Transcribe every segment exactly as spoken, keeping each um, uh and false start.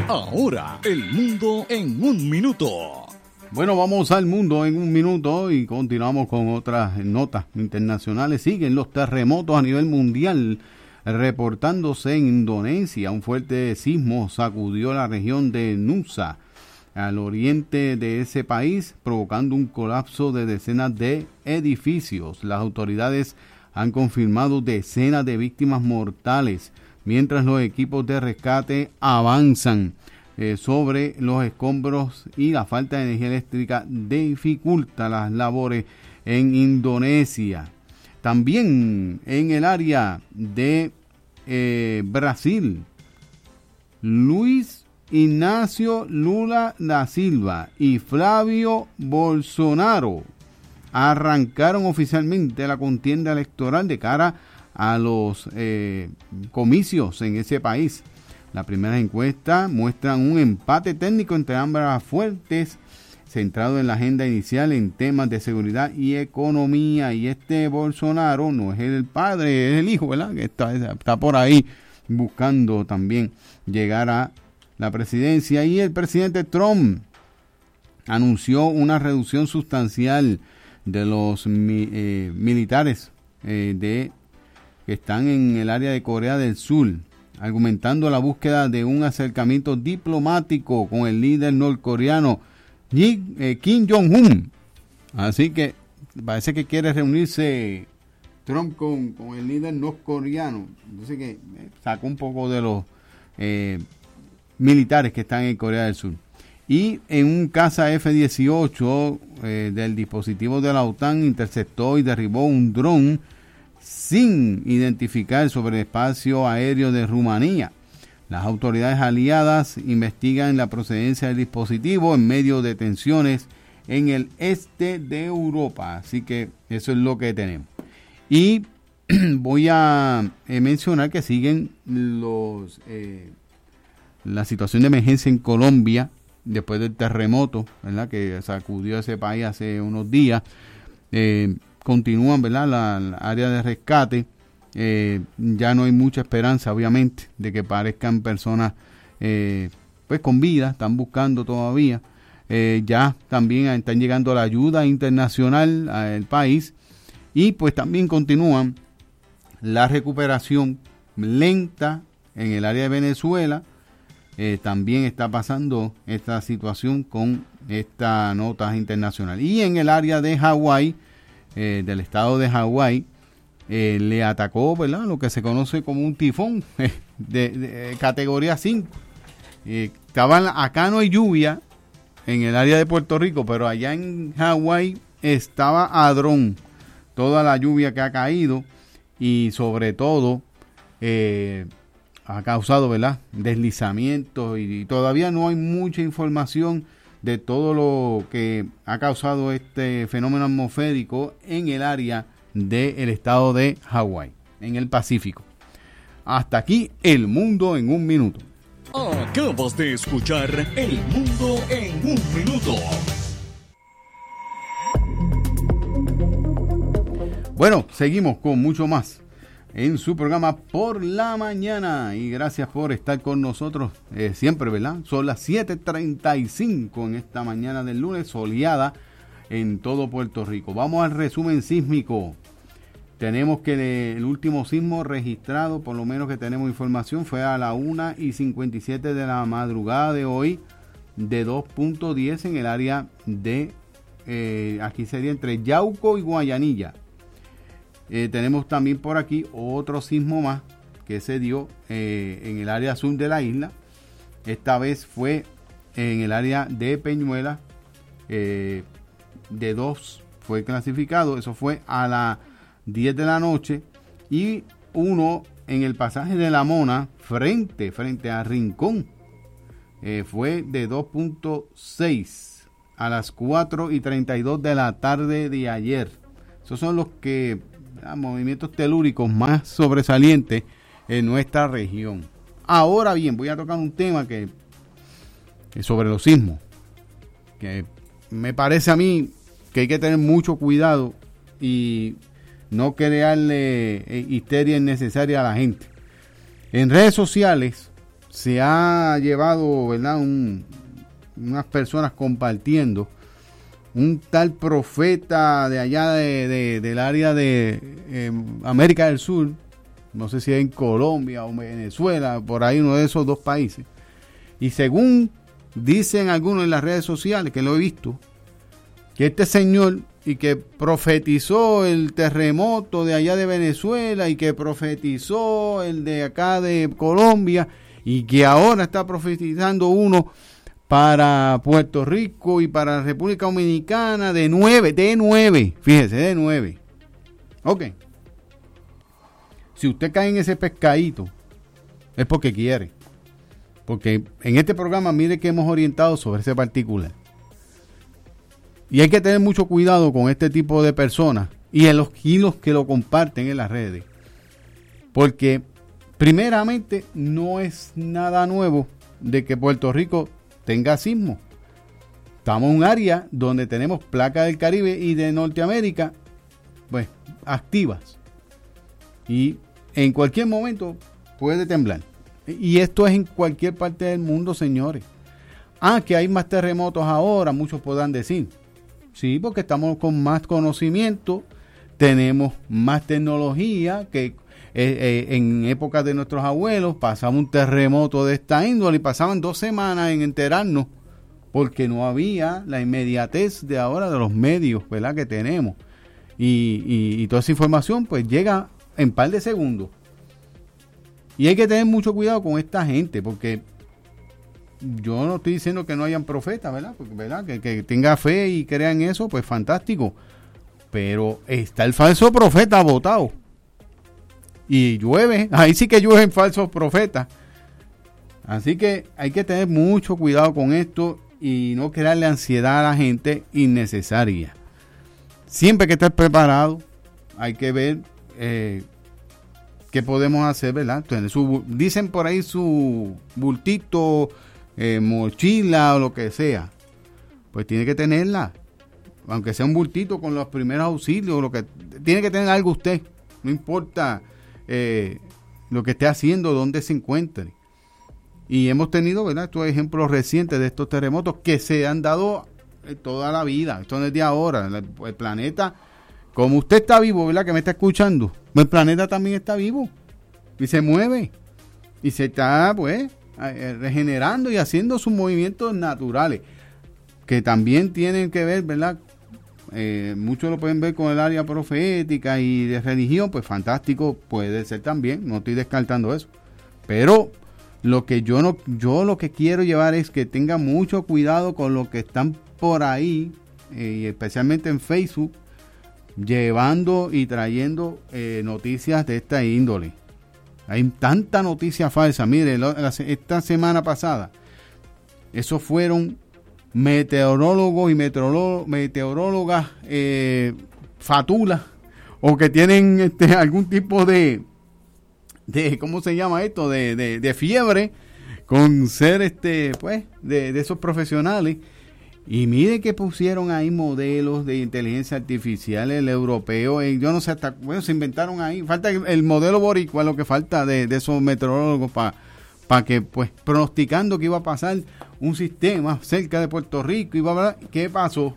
Ahora, el mundo en un minuto. Bueno, vamos al mundo en un minuto y continuamos con otras notas internacionales. Siguen los terremotos a nivel mundial reportándose en Indonesia. Un fuerte sismo sacudió la región de Nusa, al oriente de ese país, provocando un colapso de decenas de edificios. Las autoridades han confirmado decenas de víctimas mortales, mientras los equipos de rescate avanzan eh, sobre los escombros, y la falta de energía eléctrica dificulta las labores en Indonesia. También en el área de eh, Brasil, Luis Ignacio Lula da Silva y Flavio Bolsonaro arrancaron oficialmente la contienda electoral de cara a los eh, comicios en ese país. Las primeras encuestas muestran un empate técnico entre ambas fuerzas, centrado en la agenda inicial en temas de seguridad y economía. Y este Bolsonaro no es el padre, es el hijo, ¿verdad? Que está, está por ahí buscando también llegar a la presidencia. Y el presidente Trump anunció una reducción sustancial de los mi, eh, militares eh, de que están en el área de Corea del Sur, argumentando la búsqueda de un acercamiento diplomático con el líder norcoreano Kim Jong-un. Así que parece que quiere reunirse Trump con, con el líder norcoreano. Entonces que sacó un poco de los eh, militares que están en Corea del Sur. Y en un caza F dieciocho eh, del dispositivo de la OTAN interceptó y derribó un dron sin identificar sobre el espacio aéreo de Rumanía. Las autoridades aliadas investigan la procedencia del dispositivo en medio de tensiones en el este de Europa. Así que eso es lo que tenemos. Y voy a eh, mencionar que siguen los eh, la situación de emergencia en Colombia después del terremoto, ¿verdad?, que sacudió ese país hace unos días. Eh, continúan, ¿verdad?, la, la área de rescate. Eh, ya no hay mucha esperanza, obviamente, de que parezcan personas eh, pues con vida. Están buscando todavía. Eh, ya también están llegando la ayuda internacional al país, y pues también continúan la recuperación lenta en el área de Venezuela. Eh, también está pasando esta situación con esta nota internacional. Y en el área de Hawái, eh, del estado de Hawái, eh, le atacó, ¿verdad?, lo que se conoce como un tifón eh, de, de, de categoría cinco. Eh, estaban, acá no hay lluvia en el área de Puerto Rico, pero allá en Hawái estaba hadrón toda la lluvia que ha caído, y sobre todo eh, ha causado, ¿verdad?, deslizamientos, y, y todavía no hay mucha información de todo lo que ha causado este fenómeno atmosférico en el área del estado de Hawái, en el Pacífico. Hasta aquí el mundo en un minuto. Acabas de escuchar El Mundo en un Minuto. Bueno, seguimos con mucho más en su programa Por la Mañana, y gracias por estar con nosotros eh, siempre, ¿verdad? Son las siete treinta y cinco en esta mañana del lunes, soleada en todo Puerto Rico. Vamos al resumen sísmico. Tenemos que el último sismo registrado, por lo menos que tenemos información, fue a la una y cincuenta y siete de la madrugada de hoy, de dos punto diez en el área de, eh, aquí sería entre Yauco y Guayanilla. Eh, tenemos también por aquí otro sismo más que se dio eh, en el área sur de la isla. Esta vez fue en el área de Peñuela, eh, de dos fue clasificado. Eso fue a las diez de la noche, y uno en el pasaje de La Mona, frente, frente a Rincón, eh, fue de dos punto seis a las cuatro y treinta y dos de la tarde de ayer. Esos son los que ah, movimientos telúricos más sobresalientes en nuestra región. Ahora bien, voy a tocar un tema que, que sobre los sismos, que me parece a mí que hay que tener mucho cuidado y no crearle histeria innecesaria a la gente. En redes sociales se ha llevado, ¿verdad? Un, unas personas compartiendo un tal profeta de allá de, de, del área de eh, América del Sur, no sé si es en Colombia o Venezuela, por ahí uno de esos dos países. Y según dicen algunos en las redes sociales, que lo he visto, que este señor y que profetizó el terremoto de allá de Venezuela y que profetizó el de acá de Colombia y que ahora está profetizando uno para Puerto Rico y para la República Dominicana de nueve, de nueve, fíjese, de nueve. Ok. Si usted cae en ese pescadito, es porque quiere. Porque en este programa, mire que hemos orientado sobre ese particular. Y hay que tener mucho cuidado con este tipo de personas y en los kilos que lo comparten en las redes. Porque, primeramente, no es nada nuevo de que Puerto Rico tenga sismo. Estamos en un área donde tenemos placas del Caribe y de Norteamérica, pues, activas. Y en cualquier momento puede temblar. Y esto es en cualquier parte del mundo, señores. Ah, que hay más terremotos ahora, muchos podrán decir. Sí, porque estamos con más conocimiento, tenemos más tecnología, que eh, eh, en épocas de nuestros abuelos pasaba un terremoto de esta índole y pasaban dos semanas en enterarnos, porque no había la inmediatez de ahora de los medios, ¿verdad?, que tenemos. Y, y, y toda esa información pues llega en par de segundos. Y hay que tener mucho cuidado con esta gente, porque yo no estoy diciendo que no hayan profetas, ¿verdad? Porque, ¿verdad? Que, que tenga fe y crea en eso, pues fantástico. Pero está el falso profeta botado. Y llueve, ahí sí que llueven falsos profetas. Así que hay que tener mucho cuidado con esto y no crearle ansiedad a la gente innecesaria. Siempre hay que estar preparado, hay que ver eh, qué podemos hacer, ¿verdad? Entonces, su, dicen por ahí su bultito, eh, mochila o lo que sea, pues tiene que tenerla, aunque sea un bultito con los primeros auxilios, lo que tiene que tener algo usted, no importa eh, lo que esté haciendo, dónde se encuentre. Y hemos tenido, ¿verdad?, estos ejemplos recientes de estos terremotos que se han dado toda la vida, esto no es de ahora. El, el planeta, como usted está vivo, ¿verdad?, que me está escuchando, el planeta también está vivo y se mueve y se está, pues, regenerando y haciendo sus movimientos naturales, que también tienen que ver, ¿verdad? Eh, muchos lo pueden ver con el área profética y de religión, pues fantástico, puede ser también, no estoy descartando eso, pero lo que yo no, yo lo que quiero llevar es que tenga mucho cuidado con lo que están por ahí, eh, y especialmente en Facebook, llevando y trayendo eh, noticias de esta índole. Hay tanta noticia falsa. Mire, lo, la, esta semana pasada, esos fueron meteorólogos y meteorólog, meteorólogas eh, fatulas, o que tienen este, algún tipo de, de, ¿cómo se llama esto? De, de, de fiebre, con ser este, pues, de, de esos profesionales. Y mire que pusieron ahí modelos de inteligencia artificial, el europeo, y yo no sé hasta, bueno, se inventaron ahí, falta el, el modelo boricua, lo que falta de, de esos meteorólogos para pa que, pues, pronosticando que iba a pasar un sistema cerca de Puerto Rico, y va a ¿qué pasó?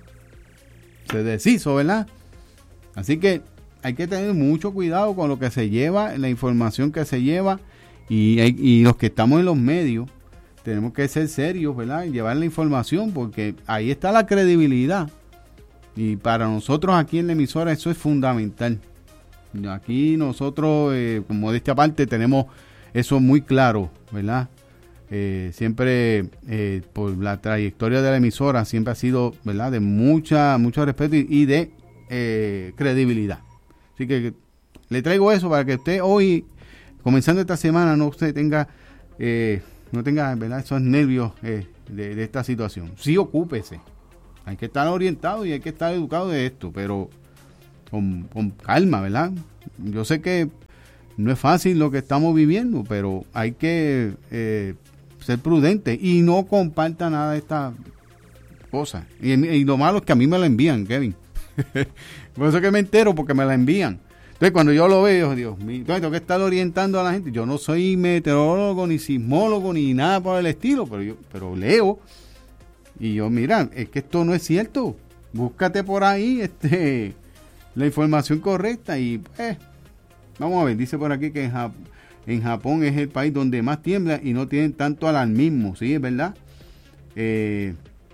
Se deshizo, ¿verdad? Así que hay que tener mucho cuidado con lo que se lleva, la información que se lleva, y, y los que estamos en los medios, tenemos que ser serios, ¿verdad? Y llevar la información, porque ahí está la credibilidad. Y para nosotros aquí en la emisora eso es fundamental. Aquí nosotros, eh, como de esta parte, tenemos eso muy claro, ¿verdad? Eh, siempre, eh, por la trayectoria de la emisora, siempre ha sido, ¿verdad?, de mucha, mucho respeto y, y de eh, credibilidad. Así que le traigo eso para que usted hoy, comenzando esta semana, no usted tenga... Eh, no tenga, ¿verdad?, esos nervios eh, de, de esta situación. Sí, ocúpese. Hay que estar orientado y hay que estar educado de esto, pero con, con calma, ¿verdad? Yo sé que no es fácil lo que estamos viviendo, pero hay que eh, ser prudente y no comparta nada de estas cosas. Y, y lo malo es que a mí me la envían, Kevin. Por eso que me entero, porque me la envían. Entonces, cuando yo lo veo, Dios mío, entonces tengo que estar orientando a la gente. Yo no soy meteorólogo, ni sismólogo, ni nada por el estilo, pero yo pero leo. Y yo, mira, es que esto no es cierto. Búscate por ahí este la información correcta y pues, vamos a ver, dice por aquí que en, Jap- en Japón es el país donde más tiembla y no tienen tanto alarmismo, ¿sí? Es verdad. Eh,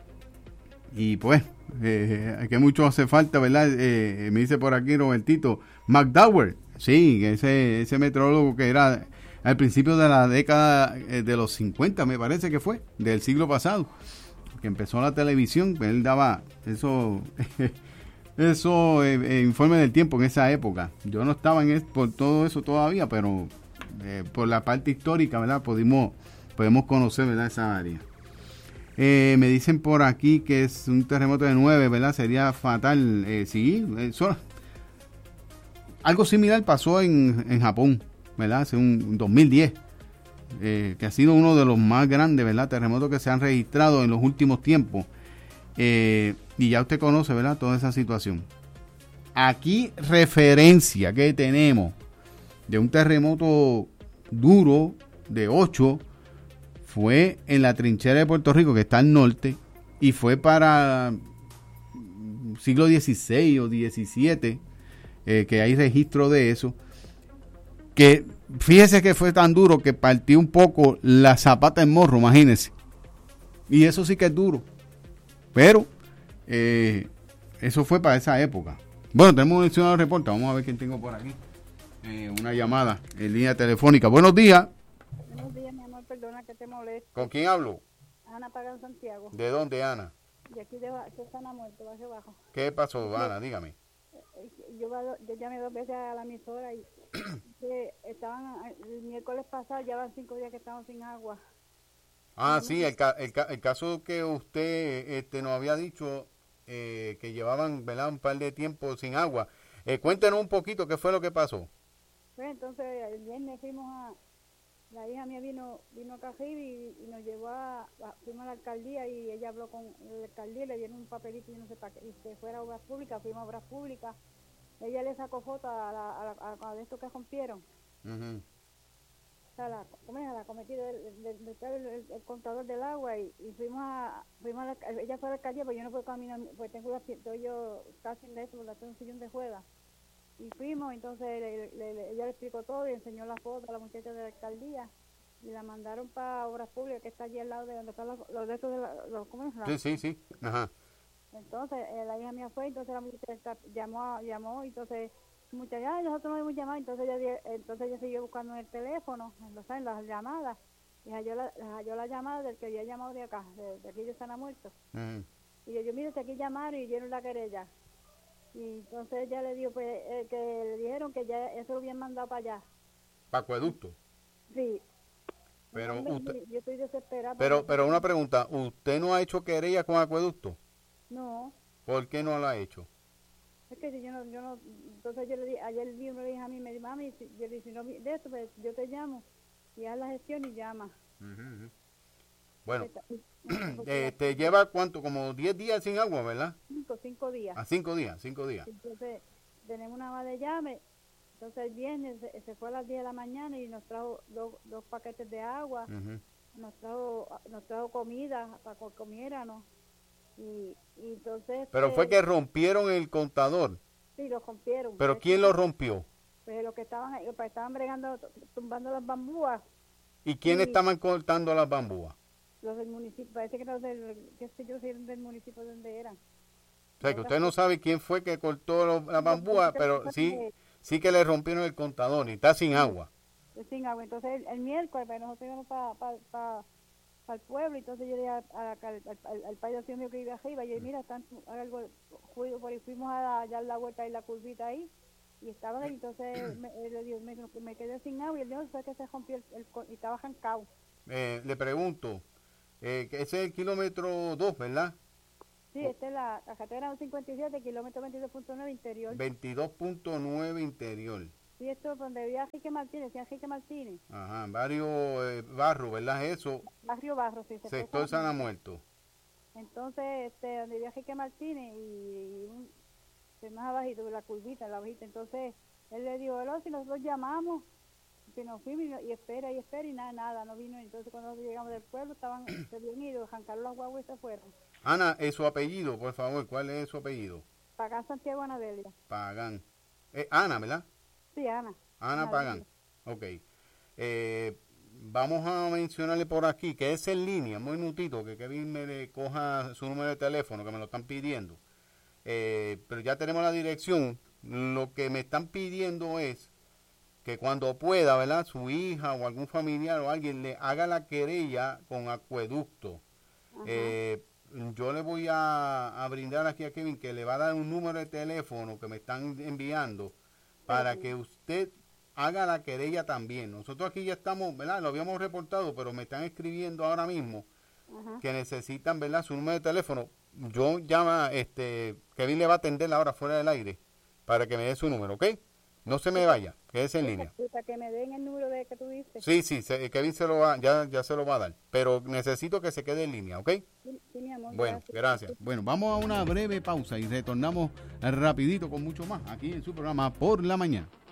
y pues, eh, que mucho hace falta, ¿verdad? Eh, me dice por aquí Robertito, McDowell, sí, ese, ese meteorólogo que era al principio de la década eh, de los cincuenta, me parece que fue, del siglo pasado, que empezó la televisión, pues él daba eso, eso, eh, eh, informe del tiempo en esa época. Yo no estaba en es, por todo eso todavía, pero eh, por la parte histórica, ¿verdad? Pudimos, podemos conocer, ¿verdad? Esa área. Eh, me dicen por aquí que es un terremoto de nueve, ¿verdad? Sería fatal. Eh, sí, eso, algo similar pasó en, en Japón, ¿verdad? Hace un dos mil diez, eh, que ha sido uno de los más grandes, ¿verdad? Terremotos que se han registrado en los últimos tiempos. Eh, y ya usted conoce, ¿verdad? Toda esa situación. Aquí referencia que tenemos de un terremoto duro de ocho fue en la trinchera de Puerto Rico, que está al norte, y fue para siglo dieciséis o diecisiete, eh, que hay registro de eso, que fíjese que fue tan duro que partió un poco la zapata en morro, imagínense, y eso sí que es duro, pero eh, eso fue para esa época. Bueno, tenemos un ciudadano reporte, vamos a ver quién tengo por aquí, eh, una llamada en línea telefónica. Buenos días. Buenos días, mi amor, perdona que te moleste. ¿Con quién hablo? Ana Pagan Santiago. ¿De dónde, Ana? De aquí de Ba- de Sana Muerto, barrio bajo. ¿Qué pasó, Ana? Dígame. Eh, Yo, va- yo llamé dos veces a la emisora y que estaban, el miércoles pasado, ya van cinco días que estamos sin agua. Ah, sí, el, ca- el, ca- el caso que usted este, nos había dicho eh, que llevaban, ¿verdad?, un par de tiempo sin agua. Eh, cuéntenos un poquito qué fue lo que pasó. Pues entonces el viernes fuimos a, la hija mía vino vino acá arriba y, y nos llevó a, a- fuimos a la alcaldía y ella habló con la alcaldía y le dieron un papelito y no sé para qué, y se fuera a obras públicas, fuimos a obras públicas. Ella le sacó foto a, la, a, la- a- a de estos que rompieron. Ujú. O sea, la, ¿cómo es? La cometida del, del, del- del- el, el contador del agua y, y fuimos a, fuimos a la, ella fue a la alcaldía, pues yo no puedo caminar, pues tengo la, estoy yo casi en eso, porque tengo un sillón de juega. Y fuimos, entonces le, le, le- ella le explicó todo y enseñó la foto a la muchacha de la alcaldía y la mandaron para obras públicas que está allí al lado de donde están los, los de estos de la, los, ¿cómo es? Sí, sí, sí. Ajá. Entonces eh, la hija mía fue, entonces la muchacha llamó, llamó, entonces muchacha, ay, nosotros no hemos llamado, entonces ella, di- entonces ella siguió buscando en el teléfono, en los, en las llamadas, y halló la, halló la llamada del que había llamado de acá, de, de aquí de Sana Muerto. Ujú. Y yo, yo mire, si aquí llamaron y dieron la querella. Y entonces ella le dijo, pues, eh, que le dijeron que ya eso lo habían mandado para allá. Pa' acueducto. Sí. Pero Hombre, usted, yo estoy desesperada. pero, porque- pero una pregunta, ¿usted no ha hecho querella con acueducto? No, ¿Por qué no la ha hecho? es que si yo no, yo no, entonces yo le di, ayer vi una hija a mí, me dijo, mami, si, yo le dije, si no vi de esto, pues yo te llamo, y haz la gestión y llama. Ujú, ujú. Bueno, Porque este, lleva cuánto, como diez días sin agua, ¿verdad? cinco, cinco días. A cinco días, cinco días. Entonces, tenemos una ama de llave, entonces el viernes se, se fue a las diez de la mañana y nos trajo dos, dos paquetes de agua, Ujú. nos trajo, nos trajo comida para que comiéramos. Y, y entonces... Pero fue pues, que rompieron el contador. sí, lo rompieron. ¿Pero Pues, quién lo rompió? Pues los que estaban, ahí, pues, estaban bregando, tumbando las bambúas, ¿Y quién Sí. estaban cortando las bambúas? los del municipio, parece que los del, qué sé yo, si eran del municipio de donde eran. O sea, que usted no sabe quién fue que cortó lo- la bambúa, pero sí, sí que le rompieron el contador y está sin agua. Sin agua. Entonces el, el miércoles, pues, nosotros íbamos para pa, pa, pa el pueblo, entonces yo le dije a- a- al, al, al, al payaso mío que vive arriba, y yo, mira, están algo ruido por ahí, fuimos a dar la vuelta y la curvita ahí, y estaban ahí, entonces me, él le dijo, me, me quedé sin agua, y él dijo, fue que se rompió el, el co- y estaba jancado. Eh, le pregunto, eh, que ese es el kilómetro dos, ¿verdad? Sí, esta es la carretera cincuenta y siete, kilómetro veintidós punto nueve interior. veintidós punto nueve interior. Sí, esto es donde vivía Enrique Martínez, decía Enrique Martínez, Ajá, varios eh, barros, ¿verdad? Eso, barrio Barro, sí, se fue sector Sana- Sana Muerto. Entonces, este, donde vivía Enrique Martínez y, un, de más abajito, la curvita, la bajita, entonces Él le dijo, hola, si nosotros llamamos, que nos fuimos y, y espera y espera y nada, nada, no vino. Entonces cuando nosotros llegamos del pueblo estaban, se habían ido, arrancaron las guaguas y se fueron. Ana, ¿es su apellido, por favor? ¿Cuál es su apellido? Pagán Santiago Anadelia. Pagán. Eh, Ana, ¿verdad? Sí, Ana. Ana Ana Pagán. Ok. Eh, vamos a mencionarle por aquí que es en línea, un minutito, que Kevin me le coja su número de teléfono, que me lo están pidiendo. Eh, pero ya tenemos la dirección. Lo que me están pidiendo es que cuando pueda, ¿verdad? Su hija o algún familiar o alguien le haga la querella con acueducto. Eh, yo le voy a, a brindar aquí a Kevin que le va a dar un número de teléfono que me están enviando para sí. que usted haga la querella también. Nosotros aquí ya estamos, ¿verdad? Lo habíamos reportado, pero me están escribiendo ahora mismo Ajá. que necesitan, ¿verdad? Su número de teléfono. Yo llama, este, Kevin le va a atender ahora fuera del aire para que me dé su número, ¿ok? No se me vaya, quédese en línea. Para que me den el número de que tú dices. Sí, sí, se, Kevin se lo va, ya, ya se lo va a dar, pero necesito que se quede en línea, ¿ok? Sí, sí, mi amor. Bueno, gracias. gracias. Bueno, vamos a una breve pausa y retornamos rapidito con mucho más aquí en su programa Por la Mañana.